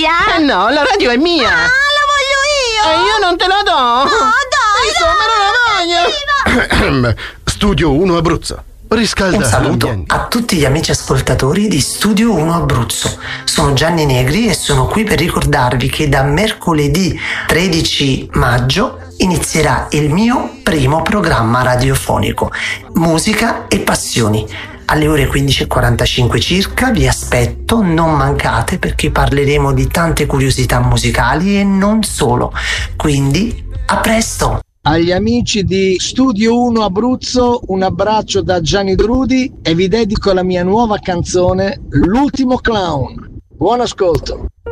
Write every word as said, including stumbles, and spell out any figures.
sia? Eh no, la radio è mia. Ah, la voglio io. E io non te la do. No, dai, Insomma, non la voglio. Studio uno Abruzzo. Riscalda Un saluto l'ambiente. a tutti gli amici ascoltatori di Studio uno Abruzzo. Sono Gianni Negri e sono qui per ricordarvi che da mercoledì tredici maggio inizierà il mio primo programma radiofonico, Musica e Passioni. Alle ore quindici e quarantacinque circa vi aspetto, non mancate perché parleremo di tante curiosità musicali e non solo. Quindi, a presto! Agli amici di Studio uno Abruzzo un abbraccio da Gianni Drudi e vi dedico la mia nuova canzone L'ultimo clown. Buon ascolto.